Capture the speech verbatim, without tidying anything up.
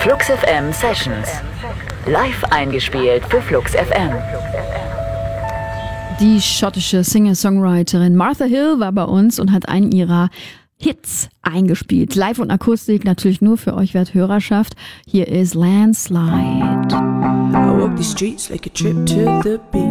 Flux F M Sessions. Live eingespielt für Flux F M. Die schottische Singer-Songwriterin Martha Hill war bei uns und hat einen ihrer Hits eingespielt. Live und Akustik natürlich nur für euch Werthörerschaft. Hier ist Landslide. I walk the streets like a trip to the beach.